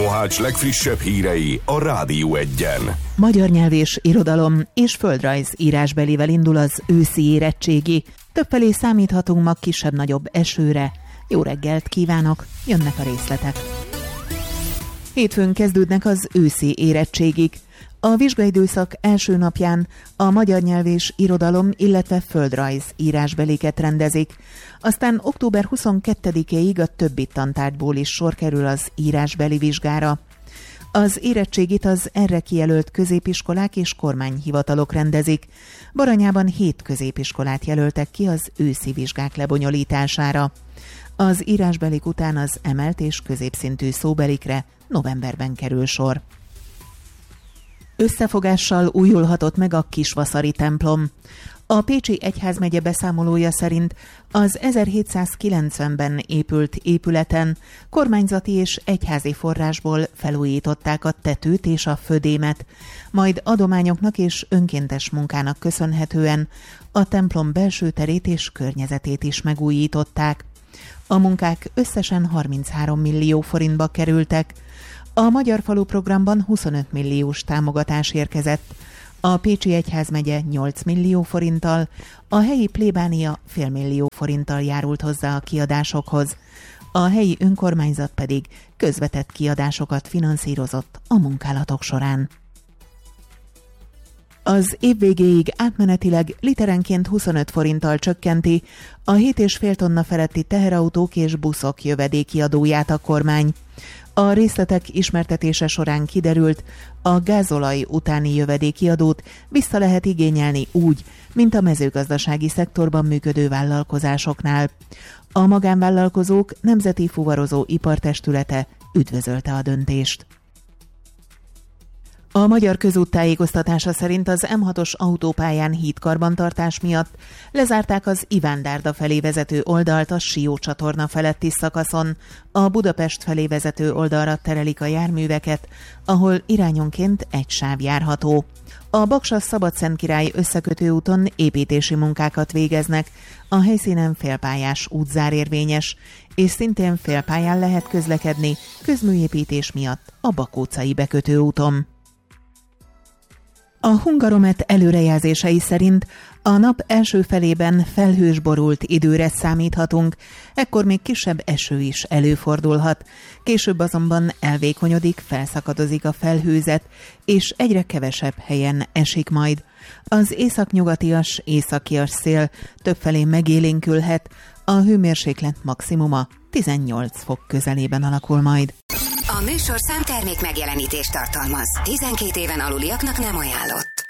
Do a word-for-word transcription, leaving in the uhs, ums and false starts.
Mohács legfrissebb hírei a Rádió Egyen. Magyar nyelv és irodalom és földrajz írásbelivel indul az őszi érettségi. Többfelé számíthatunk ma kisebb-nagyobb esőre. Jó reggelt kívánok, jönnek a részletek. Hétfőn kezdődnek az őszi érettségik. A vizsgaidőszak első napján a magyar nyelv és irodalom, illetve földrajz írásbeliket rendezik. Aztán október huszonkettedikéig a többi tantárgyból is sor kerül az írásbeli vizsgára. Az érettségit az erre kijelölt középiskolák és kormányhivatalok rendezik. Baranyában hét középiskolát jelöltek ki az őszi vizsgák lebonyolítására. Az írásbelik után az emelt és középszintű szóbelikre novemberben kerül sor. Összefogással újulhatott meg a Kisvaszari templom. A Pécsi Egyházmegye beszámolója szerint az ezerhétszázkilencvenben épült épületen kormányzati és egyházi forrásból felújították a tetőt és a födémet, majd adományoknak és önkéntes munkának köszönhetően a templom belső terét és környezetét is megújították. A munkák összesen harminchárom millió forintba kerültek. A Magyar Falu programban huszonöt milliós támogatás érkezett, a Pécsi Egyházmegye nyolc millió forinttal, a helyi plébánia fél millió forinttal járult hozzá a kiadásokhoz, a helyi önkormányzat pedig közvetett kiadásokat finanszírozott a munkálatok során. Az év végéig átmenetileg literenként huszonöt forinttal csökkenti a hét egész öt tonna feletti teherautók és buszok jövedéki adóját a kormány. A részletek ismertetése során kiderült, a gázolaj utáni jövedéki adót vissza lehet igényelni úgy, mint a mezőgazdasági szektorban működő vállalkozásoknál. A magánvállalkozók Nemzeti Fuvarozó Ipartestülete üdvözölte a döntést. A Magyar Közút tájékoztatása szerint az em hatos autópályán hídkarbantartás miatt lezárták az Iván-Dárda felé vezető oldalt a Sió csatorna feletti szakaszon. A Budapest felé vezető oldalra terelik a járműveket, ahol irányonként egy sáv járható. A Baksa-Szabadszentkirály összekötő úton építési munkákat végeznek, a helyszínen félpályás útzár érvényes, és szintén félpályán lehet közlekedni közműépítés miatt a Bakócai bekötő úton. A Hungaromet előrejelzései szerint a nap első felében felhős borult időre számíthatunk, ekkor még kisebb eső is előfordulhat. Később azonban elvékonyodik, felszakadozik a felhőzet, és egyre kevesebb helyen esik majd. Az északnyugatias, északias szél többfelé megélénkülhet, a hőmérséklet maximuma tizennyolc fok közelében alakul majd. A műsorszám termék megjelenítést tartalmaz. tizenkét éven aluliaknak nem ajánlott.